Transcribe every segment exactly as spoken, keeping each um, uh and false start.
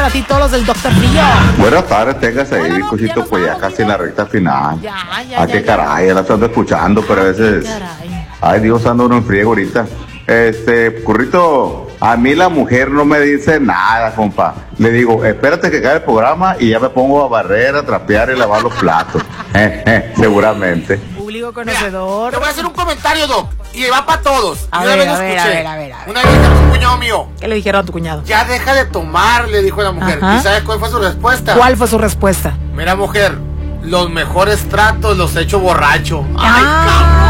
para ti todos los del doctor Frío. Buenas tardes, tengas ahí, bizcochito, pues ya casi en la recta final. Ya, ya, Ah, ya, qué ya. caray, ya la estoy escuchando, pero a veces... Caray. Ay, Dios, ando uno en friego ahorita. Este, Currito, a mí la mujer no me dice nada, compa. Le digo, espérate que acabe el programa y ya me pongo a barrer, a trapear y lavar los platos. Eh, eh, seguramente. Público conocedor. Te voy a hacer un comentario, Doc, y va para todos. A Yo una ver, vez a ver, escuché, a ver, a ver, a ver. Una vez a un cuñado mío, ¿Qué le dijeron a tu cuñado? ya deja de tomar, le dijo la mujer. Ajá. ¿Y sabes cuál fue su respuesta? ¿Cuál fue su respuesta? Mira, mujer, los mejores tratos los he hecho borracho. Ah.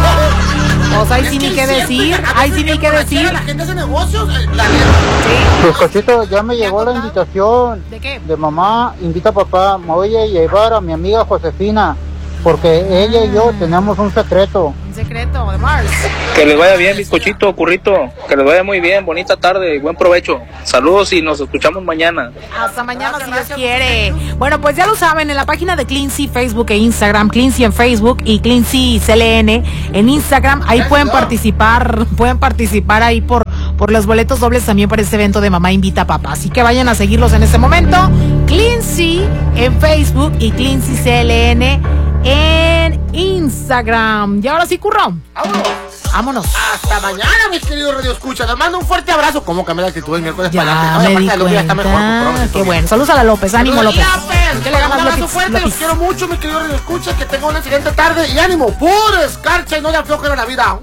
O sea, ahí Es sí ni que qué es decir, cierto, a ahí veces sí ni el qué borrachera, decir. La gente hace negocios, eh, la neta. Bizcochito, ya me llegó la invitación ¿De qué? de mamá, invita a papá, me voy a llevar a mi amiga Josefina, porque ella y yo tenemos un secreto. Un secreto de Mars. Que les vaya bien, bizcochito, currito. Que les vaya muy bien, bonita tarde y buen provecho. Saludos y nos escuchamos mañana. Hasta mañana si Dios quiere. Bueno, pues ya lo saben, en la página de Cleansy, Facebook e Instagram, Cleansy en Facebook y Cleansy C L N en Instagram, ahí pueden participar, pueden participar ahí por, por los boletos dobles también para este evento de Mamá Invita a Papá. Así que vayan a seguirlos en este momento. Cleansy en Facebook y Cleansy C L N en Instagram. Y ahora sí, curro. Vámonos. Vámonos. Hasta mañana, mis queridos Radio Escucha. Les mando un fuerte abrazo. ¿Cómo cambié la actitud el miércoles Ya para adelante? me Oye, di aparte, la Lupita ya está mejor, cuenta. compromiso, Qué todo bueno. bien. Saludos a la López. Ánimo, Saludos, López. López. ¿Qué le ganas, Un abrazo López? fuerte. Los López. quiero mucho, mis queridos Radio Escucha. Que tengan una excelente tarde. Y ánimo, pura escarcha y no le aflojen a la vida.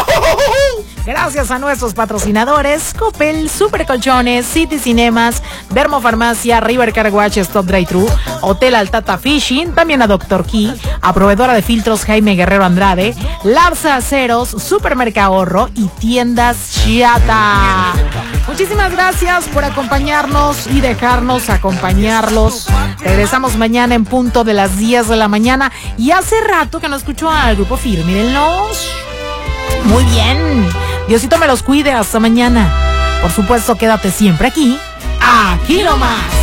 Gracias a nuestros patrocinadores, Coppel, Super Colchones, City Cinemas, Dermofarmacia, River Car Wash, Stop Dry True, Hotel Altata Fishing, también a Doctor Key, a Proveedora de Filtros Jaime Guerrero Andrade, Larsa Aceros, Supermercado Ahorro y Tiendas Chiata. Muchísimas gracias por acompañarnos y dejarnos acompañarlos. Regresamos mañana en punto de las diez de la mañana. Y hace rato que no escucho al Grupo Firme, mírenlos. Muy bien. Diosito me los cuide. Hasta mañana. Por supuesto, quédate siempre aquí. Aquí nomás.